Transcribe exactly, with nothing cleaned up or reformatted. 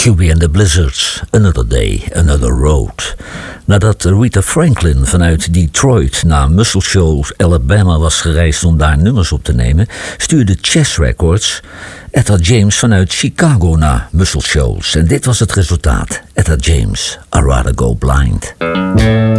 Q B and the Blizzards, Another Day, Another Road. Nadat Rita Franklin vanuit Detroit naar Muscle Shoals, Alabama was gereisd om daar nummers op te nemen, stuurde Chess Records Etta James vanuit Chicago naar Muscle Shoals. En dit was het resultaat. Etta James, I'd Rather Go Blind.